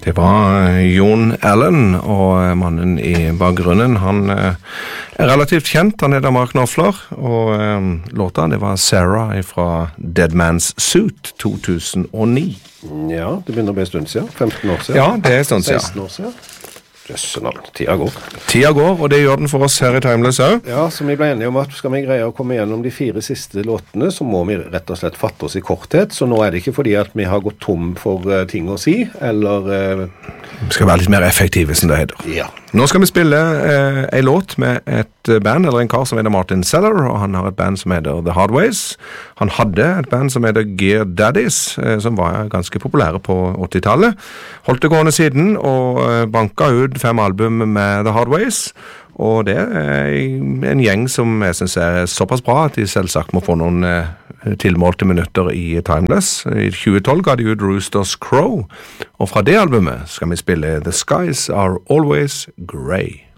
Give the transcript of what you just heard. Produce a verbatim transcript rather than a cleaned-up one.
Det var Jon Allen, og mannen i bakgrunnen, han er relativt kjent, han heter Mark Knopfler, og um, låta, det var Sarah fra Dead Man's Suit to tusen og ni. Ja, det begynner å bli en stund siden, femten år siden. Ja, det er en stund siden. seksten år siden. Jøsse navn, tida går. Tida går, og det gjør den for oss her i Timeless også. Ja, så vi ble enige om at skal vi greie å komme gjennom de fire siste låtene, så må vi rett og slett fatte oss i korthet. Så nå er det ikke fordi at vi har gått tom for uh, ting å si, eller... Uh... Vi skal være litt mer effektive, som det heter. Ja. Nå skal vi spille uh, en låt med et band, eller en kar som heter Martin Seller, og han har et band som heter The Hardways. Han hadde et band som heter Gear Daddies, uh, som var ganske populære på åttitallet. Holdt det gående siden, og uh, banka ut fem album med The Hardways, og det er en gjeng som jeg synes er såpass bra at de selvsagt må få noen uh, tilmålte minutter i Timeless. I tjue tolv ga de ut Rooster's Crow, og fra det albumet skal vi spille The Skies Are Always Grey.